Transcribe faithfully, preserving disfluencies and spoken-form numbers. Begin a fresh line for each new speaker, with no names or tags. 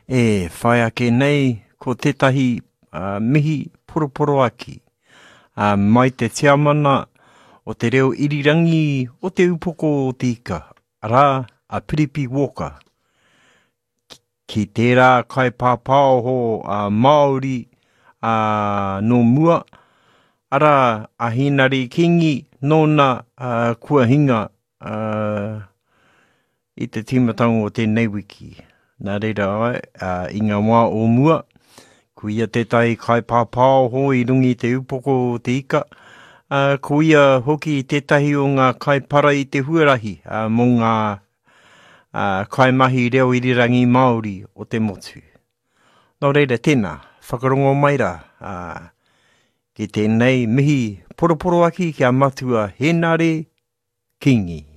E whai ake nei ko tetahi uh, mihi poroporo aki. Uh, mai te tiamana o te reo irirangi o te upoko o te ika. Ara, a Piripi Walker. Ki tērā kai pāpao ho a uh, Māori uh, no mua. Ara, a Hinari Kingi nōna uh, kua hinga uh, i te timatango o tēnei wiki. Nā reira ai, uh, i ngā wā o mua, ko ia tētai kai pāpao ho i rungi te upoko o te ika, uh, ko ia hoki i tētahi o ngā kai para i te huarahi, uh, mō ngā uh, kai mahi reo irirangi Māori o te motu. Nā reira tēnā, whakarongo maira, uh, ki tēnei mihi poroporo aki kia matua Henare Kingi.